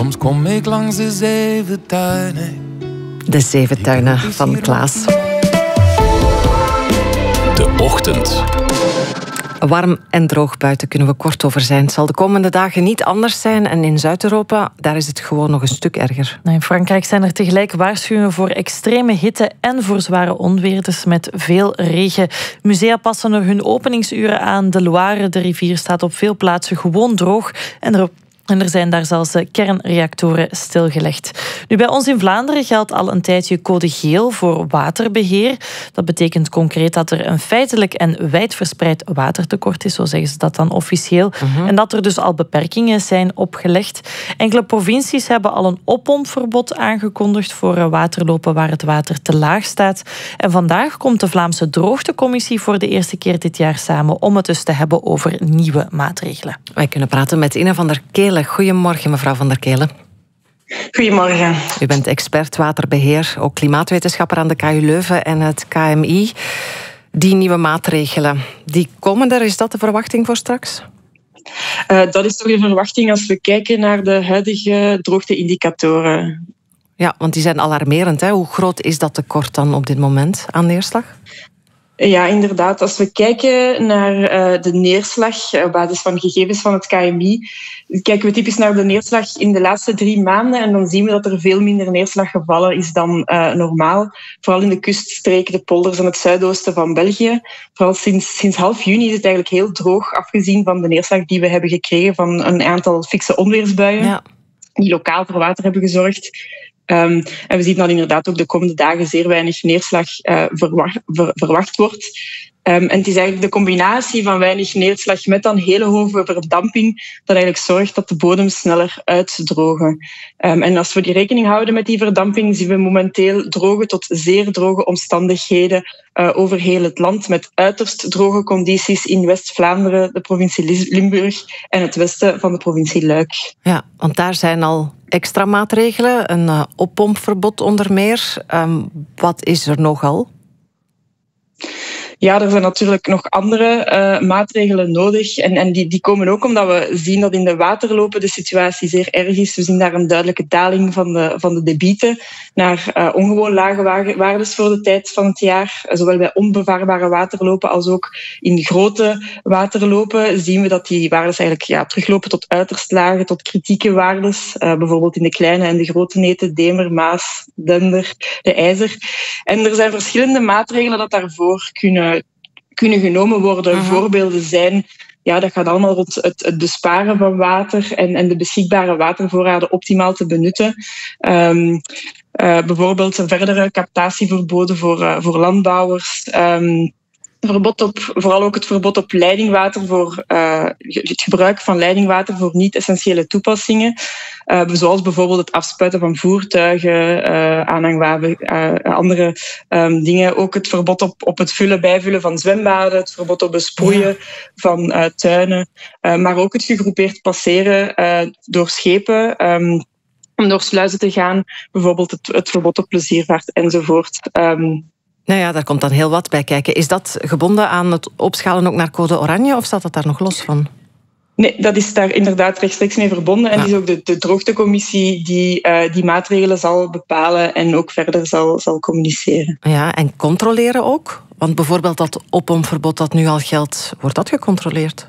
Soms kom ik langs de zeven tuinen. De zeven tuinen van Klaas. De ochtend. Warm en droog buiten kunnen we kort over zijn. Het zal de komende dagen niet anders zijn. En in Zuid-Europa, daar is het gewoon nog een stuk erger. In Frankrijk zijn er tegelijk waarschuwingen voor extreme hitte en voor zware onweer. Dus met veel regen. Musea passen er hun openingsuren aan. De Loire, de rivier, staat op veel plaatsen gewoon droog. En er zijn daar zelfs kernreactoren stilgelegd. Nu, bij ons in Vlaanderen geldt al een tijdje code geel voor waterbeheer. Dat betekent concreet dat er een feitelijk en wijdverspreid watertekort is, zo zeggen ze dat dan officieel. En dat er dus al beperkingen zijn opgelegd. Enkele provincies hebben al een oppompverbod aangekondigd voor waterlopen waar het water te laag staat. En vandaag komt de Vlaamse Droogtecommissie voor de eerste keer dit jaar samen om het dus te hebben over nieuwe maatregelen. Wij kunnen praten met Ine van der Kelen. Goedemorgen, mevrouw van der Kelen. Goedemorgen. U bent expert waterbeheer, ook klimaatwetenschapper aan de KU Leuven en het KMI. Die nieuwe maatregelen, die komen er. Is dat de verwachting voor straks? Dat is toch de verwachting als we kijken naar de huidige droogteindicatoren. Ja, want die zijn alarmerend. Hè? Hoe groot is dat tekort dan op dit moment aan neerslag? Ja, inderdaad. Als we kijken naar de neerslag op basis van gegevens van het KMI, kijken we typisch naar de neerslag in de laatste 3 maanden en dan zien we dat er veel minder neerslag gevallen is dan normaal. Vooral in de kuststreken, de polders en het zuidoosten van België. Vooral sinds half juni is het eigenlijk heel droog, afgezien van de neerslag die we hebben gekregen van een aantal fikse onweersbuien die lokaal voor water hebben gezorgd. En we zien dat inderdaad ook de komende dagen zeer weinig neerslag verwacht wordt. En het is eigenlijk de combinatie van weinig neerslag met dan hele hoge verdamping dat eigenlijk zorgt dat de bodems sneller uitdrogen. En als we die rekening houden met die verdamping, zien we momenteel droge tot zeer droge omstandigheden over heel het land, met uiterst droge condities in West-Vlaanderen, de provincie Limburg en het westen van de provincie Luik. Ja, want daar zijn al extra maatregelen, een oppompverbod onder meer. Wat is er nogal? Ja, er zijn natuurlijk nog andere maatregelen nodig. En die komen ook omdat we zien dat in de waterlopen de situatie zeer erg is. We zien daar een duidelijke daling van de debieten naar ongewoon lage waardes voor de tijd van het jaar. Zowel bij onbevaarbare waterlopen als ook in grote waterlopen zien we dat die waardes eigenlijk teruglopen tot uiterst lage, tot kritieke waardes. Bijvoorbeeld in de kleine en de grote neten, Demer, Maas, Dender, de IJzer. En er zijn verschillende maatregelen dat daarvoor kunnen genomen worden. Voorbeelden zijn, dat gaat allemaal rond het besparen van water en de beschikbare watervoorraden optimaal te benutten. Bijvoorbeeld een verdere captatieverboden voor landbouwers. Vooral ook het verbod op leidingwater voor het gebruik van leidingwater voor niet-essentiële toepassingen. Zoals bijvoorbeeld het afspuiten van voertuigen, aanhangwagen, andere dingen. Ook het verbod op het bijvullen van zwembaden, het verbod op besproeien van tuinen. Maar ook het gegroepeerd passeren door schepen om door sluizen te gaan. Bijvoorbeeld het verbod op pleziervaart enzovoort. Nou ja, daar komt dan heel wat bij kijken. Is dat gebonden aan het opschalen ook naar code oranje of staat dat daar nog los van? Nee, dat is daar inderdaad rechtstreeks mee verbonden. En het is ook de droogtecommissie die maatregelen zal bepalen en ook verder zal communiceren. Ja, en controleren ook? Want bijvoorbeeld dat oppompverbod dat nu al geldt, wordt dat gecontroleerd?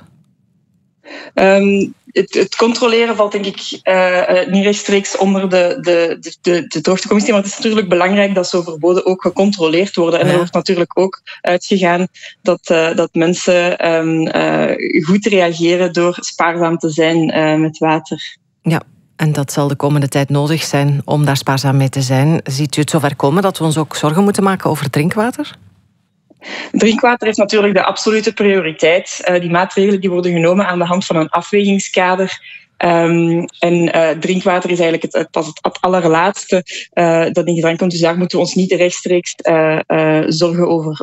Het controleren valt denk ik niet rechtstreeks onder de droogtecommissie, maar het is natuurlijk belangrijk dat zo'n verboden ook gecontroleerd worden. En er wordt natuurlijk ook uitgegaan dat mensen goed reageren door spaarzaam te zijn met water. Ja. En dat zal de komende tijd nodig zijn om daar spaarzaam mee te zijn. Ziet u het zover komen dat we ons ook zorgen moeten maken over drinkwater? Drinkwater heeft natuurlijk de absolute prioriteit. Die maatregelen die worden genomen aan de hand van een afwegingskader. Drinkwater is eigenlijk het allerlaatste dat in gedrang komt. Dus daar moeten we ons niet rechtstreeks zorgen over